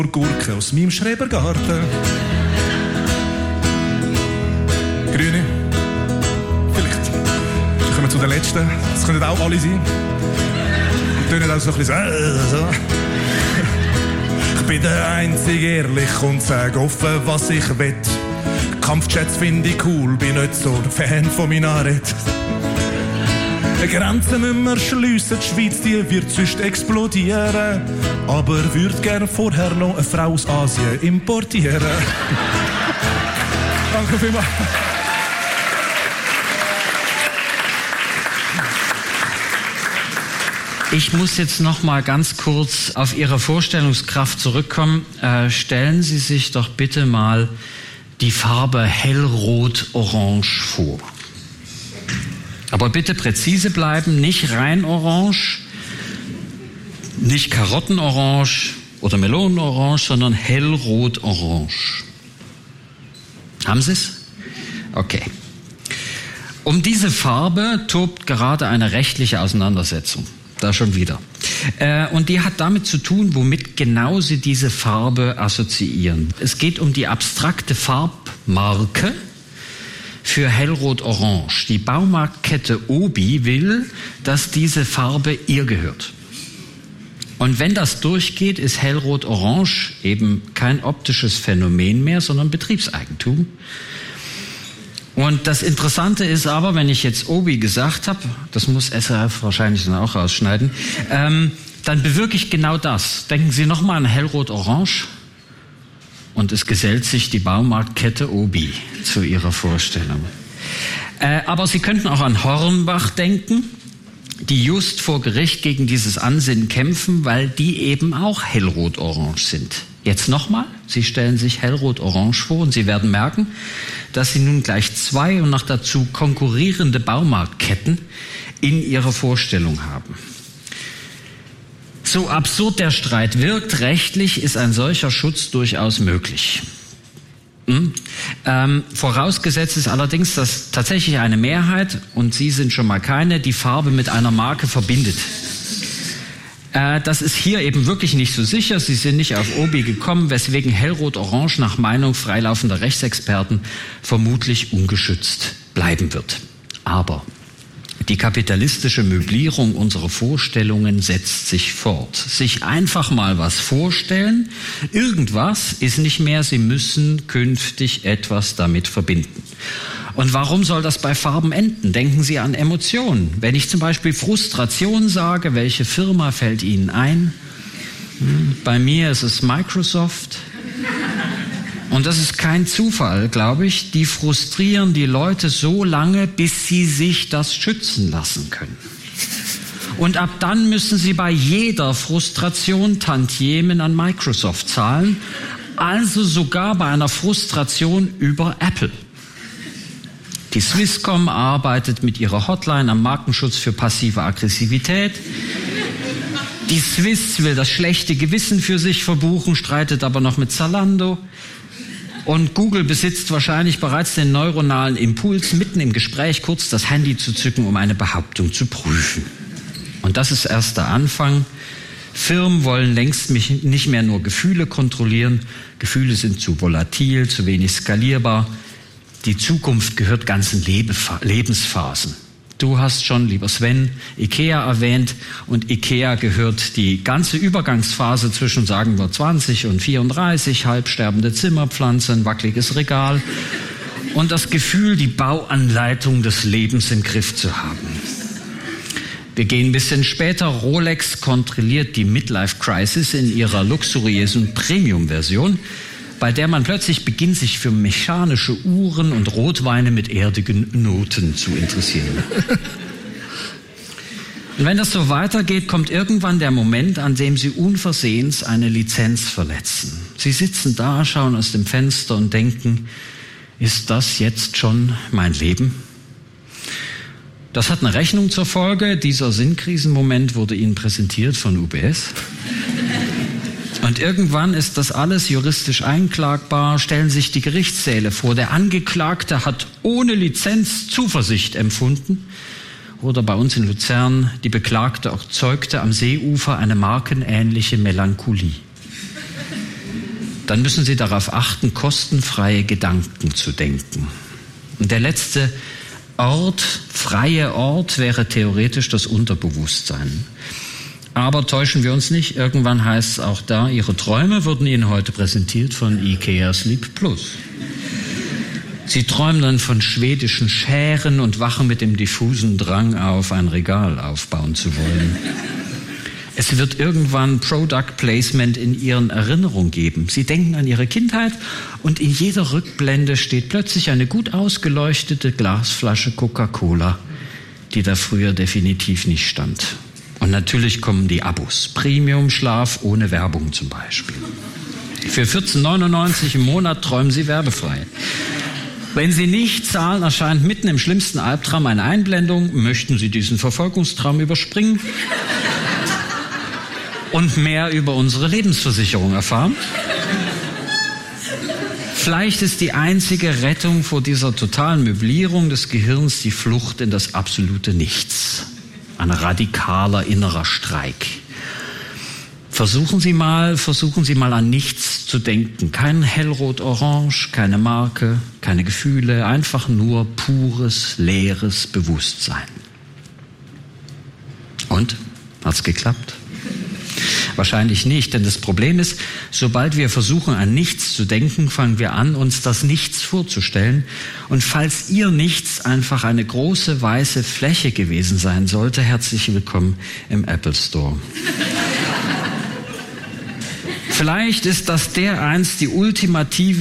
Gurke aus meinem Schrebergarten. Grüne. Vielleicht. Wir kommen zu den letzten. Das können auch alle sein. Und tönen auch so ein bisschen so. Ich bin der Einzige ehrlich und sage offen, was ich will. Kampfjets finde ich cool, bin nicht so ein Fan von Minarett. Grenzen müssen wir schliessen, die Schweiz die wird sonst explodieren. Aber würde gerne vorher noch eine Frau aus Asien importieren. Danke vielmals. Ich muss jetzt noch mal ganz kurz auf Ihre Vorstellungskraft zurückkommen. Stellen Sie sich doch bitte mal die Farbe hellrot-orange vor. Aber bitte präzise bleiben, nicht rein orange, nicht karottenorange oder melonenorange, sondern hellrot-orange. Haben Sie es? Okay. Um diese Farbe tobt gerade eine rechtliche Auseinandersetzung. Da schon wieder. Und die hat damit zu tun, womit genau Sie diese Farbe assoziieren. Es geht um die abstrakte Farbmarke für hellrot-orange. Die Baumarktkette Obi will, dass diese Farbe ihr gehört. Und wenn das durchgeht, ist hellrot-orange eben kein optisches Phänomen mehr, sondern Betriebseigentum. Und das Interessante ist aber, wenn ich jetzt Obi gesagt habe, das muss SRF wahrscheinlich dann auch rausschneiden, dann bewirke ich genau das. Denken Sie nochmal an hellrot-orange. Und es gesellt sich die Baumarktkette Obi zu Ihrer Vorstellung. Aber Sie könnten auch an Hornbach denken, die just vor Gericht gegen dieses Ansinnen kämpfen, weil die eben auch hellrot-orange sind. Jetzt nochmal, Sie stellen sich hellrot-orange vor und Sie werden merken, dass Sie nun gleich zwei und noch dazu konkurrierende Baumarktketten in Ihrer Vorstellung haben. So absurd der Streit wirkt, rechtlich ist ein solcher Schutz durchaus möglich. Vorausgesetzt ist allerdings, dass tatsächlich eine Mehrheit, und Sie sind schon mal keine, die Farbe mit einer Marke verbindet. Das ist hier eben wirklich nicht so sicher. Sie sind nicht auf Obi gekommen, weswegen hellrot-orange nach Meinung freilaufender Rechtsexperten vermutlich ungeschützt bleiben wird. Aber die kapitalistische Möblierung unserer Vorstellungen setzt sich fort. Sich einfach mal was vorstellen, irgendwas ist nicht mehr, Sie müssen künftig etwas damit verbinden. Und warum soll das bei Farben enden? Denken Sie an Emotionen. Wenn ich zum Beispiel Frustration sage, welche Firma fällt Ihnen ein? Bei mir ist es Microsoft. Und das ist kein Zufall, glaube ich. Die frustrieren die Leute so lange, bis sie sich das schützen lassen können. Und ab dann müssen sie bei jeder Frustration Tantiemen an Microsoft zahlen, also sogar bei einer Frustration über Apple. Die Swisscom arbeitet mit ihrer Hotline am Markenschutz für passive Aggressivität. Die Swiss will das schlechte Gewissen für sich verbuchen, streitet aber noch mit Zalando. Und Google besitzt wahrscheinlich bereits den neuronalen Impuls, mitten im Gespräch kurz das Handy zu zücken, um eine Behauptung zu prüfen. Und das ist erst der Anfang. Firmen wollen längst nicht mehr nur Gefühle kontrollieren. Gefühle sind zu volatil, zu wenig skalierbar. Die Zukunft gehört ganzen Lebensphasen. Du hast schon, lieber Sven, IKEA erwähnt, und IKEA gehört die ganze Übergangsphase zwischen, sagen wir, 20 und 34, halbsterbende Zimmerpflanze, ein wackeliges Regal und das Gefühl, die Bauanleitung des Lebens im Griff zu haben. Wir gehen ein bisschen später. Rolex kontrolliert die Midlife Crisis in ihrer luxuriösen Premium-Version, bei der man plötzlich beginnt, sich für mechanische Uhren und Rotweine mit erdigen Noten zu interessieren. Und wenn das so weitergeht, kommt irgendwann der Moment, an dem Sie unversehens eine Lizenz verletzen. Sie sitzen da, schauen aus dem Fenster und denken, ist das jetzt schon mein Leben? Das hat eine Rechnung zur Folge. Dieser Sinnkrisenmoment wurde Ihnen präsentiert von UBS. Und irgendwann ist das alles juristisch einklagbar, stellen sich die Gerichtssäle vor. Der Angeklagte hat ohne Lizenz Zuversicht empfunden. Oder bei uns in Luzern, die Beklagte erzeugte am Seeufer eine markenähnliche Melancholie. dann müssen Sie darauf achten, kostenfreie Gedanken zu denken. Und der letzte freie Ort wäre theoretisch das Unterbewusstsein. Aber täuschen wir uns nicht, irgendwann heißt es auch da, Ihre Träume wurden Ihnen heute präsentiert von IKEA Sleep Plus. Sie träumen dann von schwedischen Schären und wachen mit dem diffusen Drang auf, ein Regal aufbauen zu wollen. Es wird irgendwann Product Placement in Ihren Erinnerungen geben. Sie denken an Ihre Kindheit und in jeder Rückblende steht plötzlich eine gut ausgeleuchtete Glasflasche Coca-Cola, die da früher definitiv nicht stand. Und natürlich kommen die Abos. Premium-Schlaf ohne Werbung zum Beispiel. Für 14,99 im Monat träumen Sie werbefrei. Wenn Sie nicht zahlen, erscheint mitten im schlimmsten Albtraum eine Einblendung. Möchten Sie diesen Verfolgungstraum überspringen und mehr über unsere Lebensversicherung erfahren? Vielleicht ist die einzige Rettung vor dieser totalen Möblierung des Gehirns die Flucht in das absolute Nichts. Ein radikaler innerer Streik. Versuchen Sie mal an nichts zu denken. Kein Hellrot-Orange, keine Marke, keine Gefühle, einfach nur pures, leeres Bewusstsein. Und? Hat's geklappt? Wahrscheinlich nicht, denn das Problem ist, sobald wir versuchen, an nichts zu denken, fangen wir an, uns das Nichts vorzustellen. Und falls Ihr Nichts einfach eine große weiße Fläche gewesen sein sollte, herzlich willkommen im Apple Store. Vielleicht ist das dereinst die ultimative